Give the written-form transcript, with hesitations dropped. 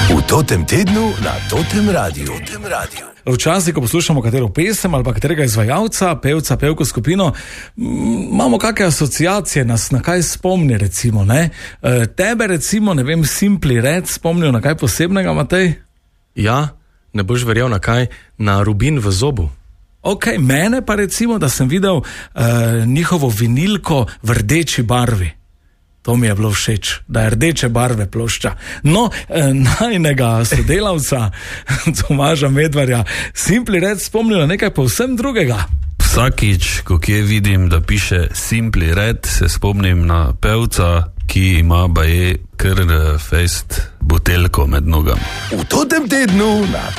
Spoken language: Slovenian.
V totem tednu na totem radiju. Včasih, ko poslušamo katero pesem ali pa katerega izvajalca, pevca, pevko skupino, imamo kakšne asociacije, nas na kaj spomni, recimo, ne? Tebe, recimo, ne vem, Simply Red spomnijo na kaj posebnega, Matej? Ja, ne boš verjel na kaj, na rubin v zobu. Ok, mene pa recimo, da sem videl njihovo vinilko v rdeči barvi. To mi je bilo všeč, da je rdeče barve plošča. No, najnega sodelavca, Tomaža Medvarja, Simply Red spomnil na nekaj povsem drugega. Vsakič, ko kje vidim, da piše Simply Red, se spomnim na pevca, ki ima baje kar fejst buteljko med nogami. V totem tednu na